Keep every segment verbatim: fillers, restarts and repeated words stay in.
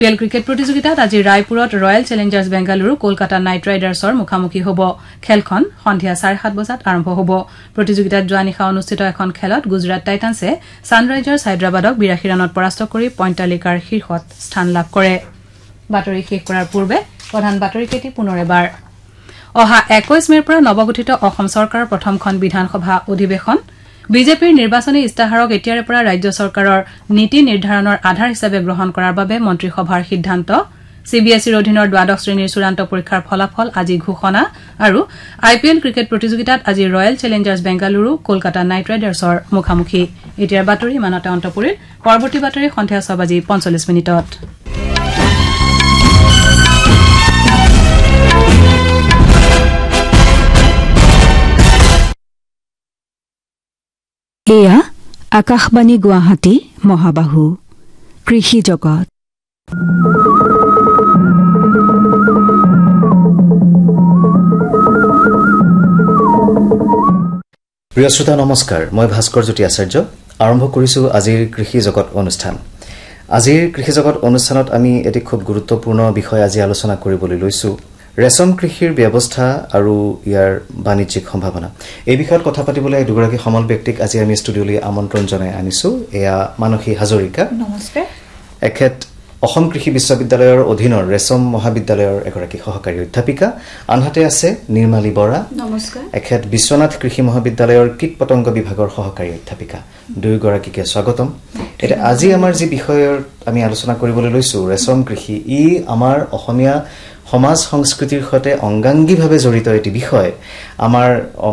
IPL cricket প্ৰতিযোগিতাত আজি ৰায়পুৰত royal Challengers Bengaluru Kolkata night ৰাইডাৰ্ছৰ মুখামুখি হ'ব খেলখন সন্ধিয়া চাৰে সাত বজাত আৰম্ভ হ'ব প্ৰতিযোগিতাত যোৱা নিশা অনুষ্ঠিত এখন খেলত গুজৰাট টাইটান্সে ছানৰাইজাৰ্ছ হায়দৰাবাদক বিৰাশী ৰানত পৰাস্ত কৰি পইণ্ট তালিকাৰ শীৰ্ষত স্থান লাভ কৰে বাতৰি শেষ কৰাৰ পূৰ্বে প্ৰধান বাতৰিকেটি পুনৰ এবাৰ অহা একৈশ মেৰ পৰা নৱগঠিত অসম চৰকাৰৰ প্ৰথমখন বিধানসভা অধিৱেশন বিজেপিৰ নিৰ্বাচনী ইস্তাহাৰক এতিয়াৰে পৰা ৰাজ্য চৰকাৰৰ নীতি নিৰ্ধাৰণৰ আধাৰ হিচাপে গ্ৰহণ কৰাৰ বাবে মন্ত্ৰীসভাৰ সিদ্ধান্ত চিবিএছইৰ অধীনৰ দ্বাদশ শ্ৰেণীৰ চূড়ান্ত পৰীক্ষাৰ ফলাফল আজি ঘোষণা আৰু আইপিএল ক্ৰিকেট প্ৰতিযোগিতাত আজি royal Challengers Bengaluru Kolkata night ৰাইডাৰ্ছৰ মুখামুখি এতিয়াৰ বাতৰি ইমানতে অন্ত পৰিল পৰৱৰ্তী বাতৰি সন্ধিয়া ছয় বাজি পঞ্চল্লিছ মিনিটত এয়া আকাশবাণী গুৱাহাটী মহাবাহু কৃষি জগত প্ৰিয় শ্ৰোতা নমস্কাৰ মই ভাস্কৰ জ্যোতি আচাৰ্য আৰম্ভ কৰিছো আজিৰ কৃষি জগত অনুষ্ঠান আজিৰ কৃষি জগত অনুষ্ঠানত আমি এটি খুব গুৰুত্বপূৰ্ণ বিষয় আজি আলোচনা কৰিবলৈ লৈছো ৰেশম কৃষিৰ ব্যৱস্থা আৰু ইয়াৰ বাণিজ্যিক সম্ভাৱনা এই বিষয়ত কথা পাতিবলৈ দুগৰাকী সমল ব্যক্তিক আজি আমি ষ্টুডিঅলৈ আমন্ত্ৰণ জনাই আনিছো এয়া মানসী হাজৰিকা নমস্কাৰ এখেত অসম কৃষি বিশ্ববিদ্যালয়ৰ অধীনৰ ৰেশম মহাবিদ্যালয়ৰ এগৰাকী সহকাৰী অধ্যাপিকা আনহাতে আছে নিৰ্মালী বৰা নমস্কাৰ এখেত বিশ্বনাথ কৃষি মহাবিদ্যালয়ৰ কীট পতংগ বিভাগৰ সহকাৰী অধ্যাপিকা দুয়োগৰাকীকে স্বাগতম এটা আজি আমাৰ যি বিষয়ৰ আমি আলোচনা কৰিবলৈ লৈছো ৰেশম কৃষি ই আমাৰ অসমীয়া সমাজ সংস্কৃতিৰ সৈতে অংগাংগীভাৱে জড়িত এটি বিষয় আমাৰ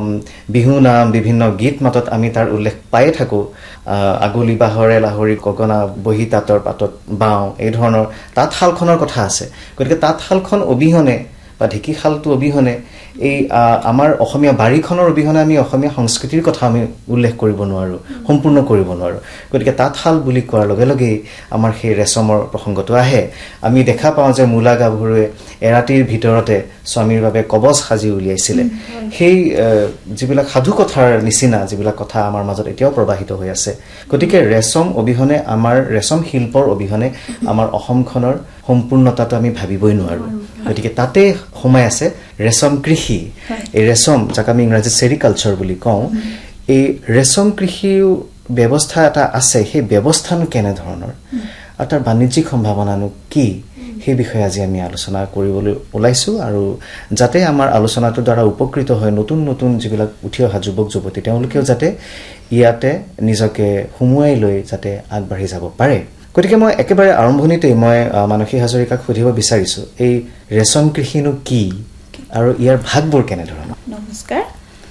বিহু নাম বিভিন্ন গীত মাতত আমি তাৰ উল্লেখ পায়ে থাকো আগলি বাহৰে লাহৰি কগনা বহি তাঁতৰ পাতত বাওঁ এই ধৰণৰ তাঁতশালখনৰ কথা আছে গতিকে তাঁতশালখন অবিহনে বা ঢেঁকীশালটো অবিহনে এই আমাৰ অসমীয়া বাৰীখনৰ অবিহনে আমি অসমীয়া সংস্কৃতিৰ কথা আমি উল্লেখ কৰিব নোৱাৰো সম্পূৰ্ণ কৰিব নোৱাৰো গতিকে তাঁতশাল বুলি কোৱাৰ লগে লগে আমাৰ সেই ৰেশমৰ প্ৰসংগটো আহে আমি দেখা পাওঁ যে মূলা গাভৰুৱে এৰাতিৰ ভিতৰতে স্বামীৰ বাবে কবচ সাজি উলিয়াইছিলে সেই যিবিলাক সাধু কথাৰ নিচিনা যিবিলাক কথা আমাৰ মাজত এতিয়াও প্ৰবাহিত হৈ আছে গতিকে ৰেশম অবিহনে আমাৰ ৰেশম শিল্পৰ অবিহনে আমাৰ অসমখনৰ সম্পূৰ্ণতাটো আমি ভাবিবই নোৱাৰো গতিকে তাতে সোমাই আছে ৰেশম কৃষি এই ৰেশম যাক আমি ইংৰাজীত সেৰিকালচাৰ বুলি কওঁ এই ৰেশম কৃষিৰ ব্যৱস্থা এটা আছে সেই ব্যৱস্থানো কেনে ধৰণৰ আৰু তাৰ বাণিজ্যিক সম্ভাৱনানো কি সেই বিষয়ে আজি আমি আলোচনা কৰিবলৈ ওলাইছো আৰু যাতে আমাৰ আলোচনাটোৰ দ্বাৰা উপকৃত হয় নতুন নতুন যিবিলাক উঠি অহা যুৱক যুৱতী তেওঁলোকেও যাতে ইয়াতে নিজকে সুমুৱাই লৈ যাতে আগবাঢ়ি যাব পাৰে গতিকে মই একেবাৰে আৰম্ভণিতেই মই মানসী হাজৰিকাক সুধিব বিচাৰিছো এই ৰেশম কৃষিনো কি আৰু ইয়াৰ ভাগবোৰ কেনে ধৰণৰ নমস্কাৰ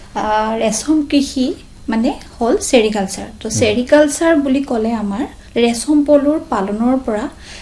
ৰেশম কৃষি মানে হ'ল সেৰিকালচাৰ তো সেৰিকালচাৰ বুলি ক'লে আমাৰ ৰেশম পলুৰ পালনৰ পৰা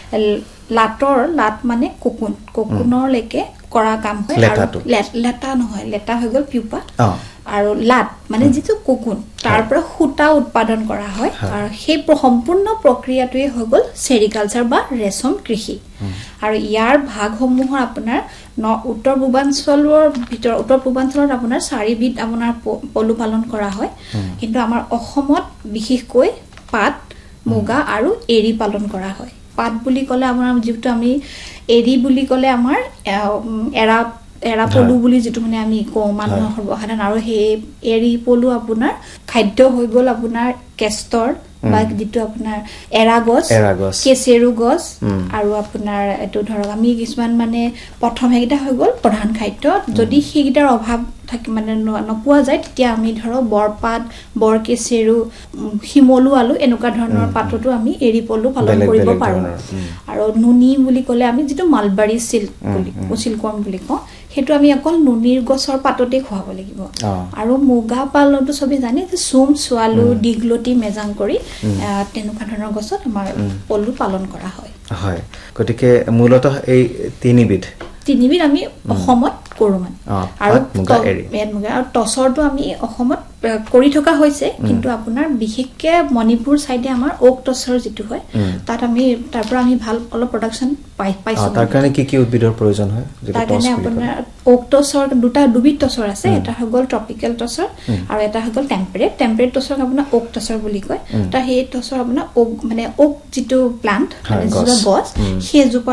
লাটৰ লাট মানে কোকুন কোকুনৰলৈকে কৰা কাম হয় আৰু লেটা নহয় লেটা হৈ গ'ল পিউপা আৰু লাট মানে যিটো কোকুন তাৰ পৰা সূতা উৎপাদন কৰা হয় আৰু সেই সম্পূৰ্ণ প্ৰক্ৰিয়াটোৱে হৈ গ'ল সেৰিকালচাৰ বা ৰেশম কৃষি আৰু ইয়াৰ ভাগসমূহৰ আপোনাৰ উত্তৰ পূৰ্বাঞ্চলৰ ভিতৰত উত্তৰ পূৰ্বাঞ্চলত আপোনাৰ চাৰিবিধ আপোনাৰ পলু পালন কৰা হয় কিন্তু আমাৰ অসমত বিশেষকৈ পাট মুগা আৰু এৰী পালন কৰা হয় পাট বুলি ক'লে আপোনাৰ যিটো আমি এৰী বুলি ক'লে আমাৰ এৰা এৰা পলু বুলি যিটো মানে আমি কওঁ মানুহৰ সৰ্বসাধাৰণ আৰু সেই এৰী পলু আপোনাৰ খাদ্য হৈ গ'ল আপোনাৰ কেষ্টৰ বা যিটো আপোনাৰ এৰা গছ কেচেৰু গছ আৰু আপোনাৰ এইটো ধৰক আমি কিছুমান মানে প্ৰথম সেইকেইটা হৈ গ'ল প্ৰধান খাদ্য যদি সেইকেইটাৰ অভাৱ থাকে মানে নপোৱা যায় তেতিয়া আমি ধৰক বৰপাত বৰকেচেৰু শিমলু আলু এনেকুৱা ধৰণৰ পাততো আমি এৰী পলু পালন কৰিব পাৰোঁ আৰু নুনি বুলি ক'লে আমি যিটো মালবাৰী চিল্ক বুলি চিল্কৱৰ্ম বুলি কওঁ সেইটো আমি অকল নুনিৰ গছৰ পাততে খুৱাব লাগিব আৰু মুগা পালনটো চবেই জানে যে চুম চোৱালু দীঘলতি মেজাং কৰি তেনেকুৱা ধৰণৰ গছত আমাৰ পলু পালন কৰা হয় হয় গতিকে মূলতঃ এই তিনিবিধ তিনিবিধ আমি অসমত কৰোঁ মানে আৰু মুগা আৰু টচৰটো আমি অসমত কৰি থকা হৈছে কিন্তু আপোনাৰ বিশেষকে মণিপুৰ সাইডে আমাৰ ওক টচৰ যেটো হয় তাত আমি তাৰ পৰা আমি ভাল অলপ প্ৰডাকশন পাই পাইছো তাৰ কাৰণে কি কি উদ্ভিদৰ প্ৰয়োজন হয় যেটো টচ আপোনাৰ ওক টচৰ দুটা দুবিধ টচৰ আছে এটা হগল ট্ৰপিক্যাল টচৰ আৰু এটা হগল টেম্পাৰেট টেম্পাৰেট টচৰ আপোনাৰ ওক টচৰ বুলি কয় তা সেই টচৰ আপোনাৰ ওক মানে ওক যেটো প্লান্ট মানে যেটো গছ সেই